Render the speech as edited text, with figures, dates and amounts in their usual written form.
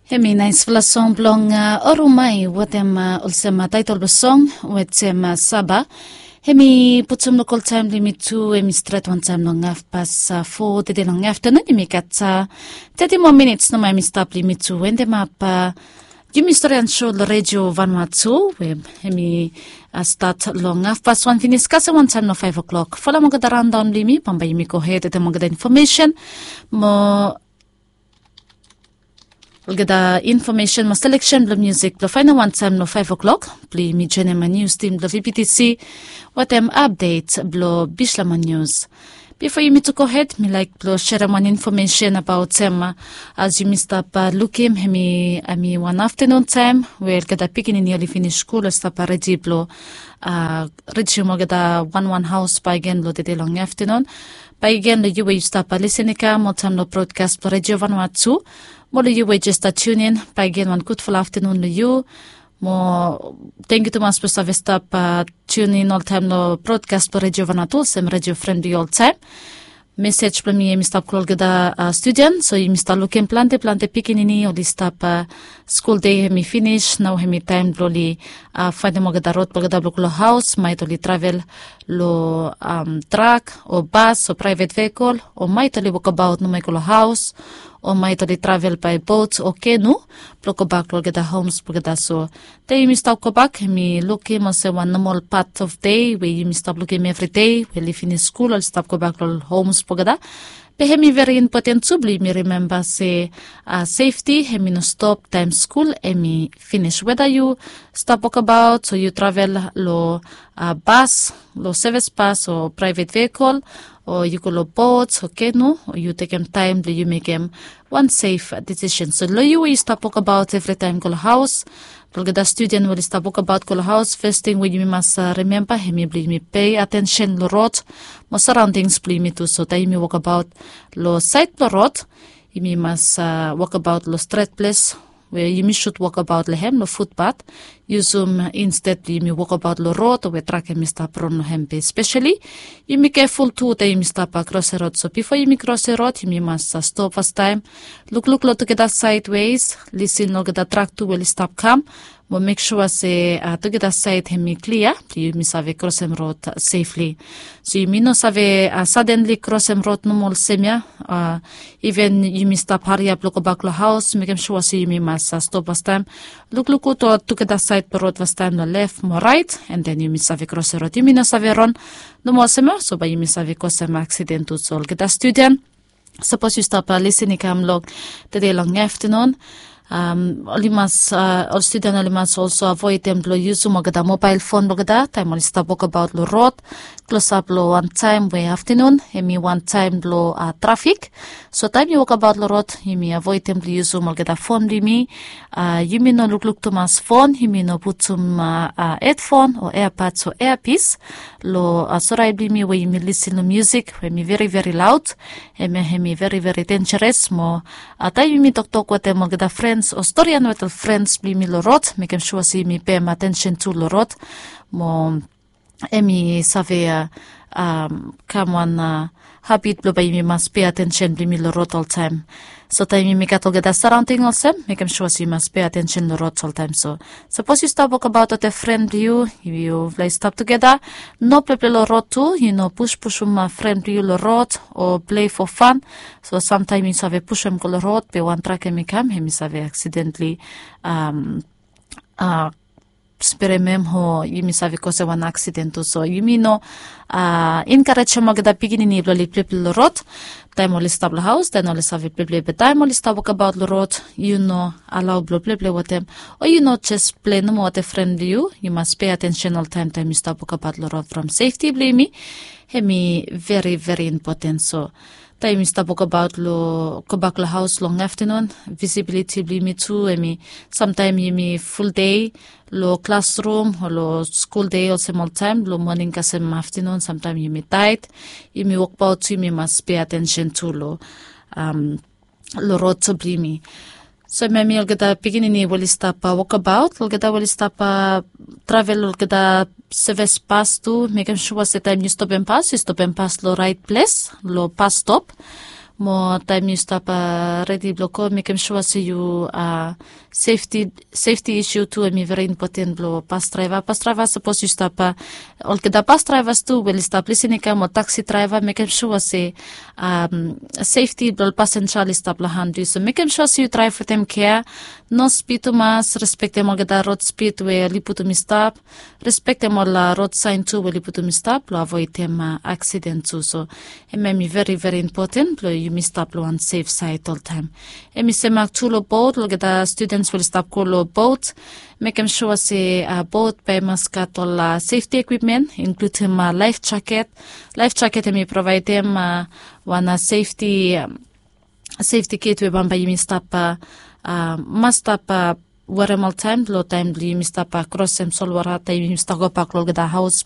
Hemi nice fla song blong orumai watem ulsema title song wetem saba. Hemi putsum local time limit to hemi straight one time long pas 4 today long afternoon hemi katsa 30 more minutes no my stop limit to when them up Jimmy story and show the radio Vanuatu web hemi start long pas 1 finish kasa one time no 5 o'clock. Follow mo gada rundown limi pambay mi ko head mo gada information mo Gada information ma selection bla music bla final one time no 5 o'clock bli mi jenema news team bla VPTC watem update blo bishlama news. Before you meet to go ahead, me like blo share one information about them as you missed up looking hemi one afternoon time where gada picking nearly finish school stop ready blo ready mo gada one house by again blo de long afternoon by again the you stop listening ka mo time no broadcast blo radio Vanuatu Molo you wait just tune in. By again, one good full afternoon to you. Mo thank you to mas for stop tune in all time no broadcast for Radio Vanuatu, sem radio friendly all time. Message from me stop call gada student. So you start looking plante picking ini or stop school day hemi finish. Now hemi time loli find mo gada road gada lo house. Might only travel lo truck or bus or private vehicle or might only walk about no lo house. O might only travel by boat or canoe, block back look at the homes pugada so they you stop go back me looking on say one normal part of day where you stop looking every day we live in school I'll stop go back to homes pugada Hemi very important to me remember say safety hemi no stop time school hemi finish whether you stop walk about or you travel lo bus lo service bus or private vehicle or you go lo boats or canoe or you take them time you make them one safe decision so lo you stop walk about every time go house the student will stop walk about go house first thing we must remember hemi me pay attention lo road mo surroundings me too so time walk about lo side lo road you must walk about lo straight place where you should walk about lehem lo footpath you zoom instead you walk about lo road or where truck you stop run lo hem especially you be careful too that you stop across the road so before you cross the road you must stop first time look lo to get sideways listen lo get the truck to will stop come We'll make sure say to get a side hemi clear, you miss have cross him road safely. So you may not have suddenly cross him road no more semia. Even you may stop hurry up look back to house, make sure say you must stop first time. Look to get a side per road first time no left, more right, and then you miss have cross the road. You may not have run no more semia, so by you miss have cause some accident to so get a student. Suppose you stop listening come log today long afternoon. All student must also avoid them to use magada mobile phone magada time on stop walk about lo road close up lo one time way afternoon hemi one time lo traffic so time you walk about lo road you may avoid them to use magada phone limi you may no look to mas phone you may no put some headphone or airpods or earpiece lo so right limi where you may listen to music when me very loud hemi very dangerous mo time you may talk with them magada friends or story and with friends bli mi lorot make sure see me pay attention to lorot mo emi save come on habit blo by me must pay attention bli mi lorot all time so time me got to get surrounding also make sure see must pay attention lorot all time so suppose you stop walk about at a friend you like stop together no play lorot too you know push my friend you lorot or play for fun so sometimes you have push him go lorot be one track me come him is have accidentally spere mem ho yimi savi kose one accident so yimi no encourage magda pigini blo play road time only stop the house then only save play but time only stop walk about the road you know allow blo play with them or you know just play no more the friend you must pay attention all time you stop walk about the road from safety blame me very important so time stop walk about lo go back the house long afternoon visibility limit too sometime you me full day lo classroom or lo school day or some time lo morning ka some afternoon sometime you me tight you me walk about you me must pay attention to lo road to blimi so maybe you'll get a beginning will stop walk about you'll get will stop travel you'll get a service pass to make sure the time you stop and pass lo right place lo pass stop more time you stop ready block make sure see you safety issue too very important blow bus driver suppose you stop all the bus drivers too will stop listening mo taxi driver make sure say safety blow passenger stop la hand so make sure you drive for them care no speed too much respect them all the road speed where you put to stop respect them all road sign too where you put to stop lo avoid them accident too so it may be very very important blow you must stop on safe side all time. Emi se mak tulo boat, look at the students will stop kolo boat, make them sure say boat by maskat all safety equipment, including life jacket. Life jacket emi provide them one safety kit we bamba you stop must stop Waremal time, low time, you must stop across some solwara time, you stop up a clog the house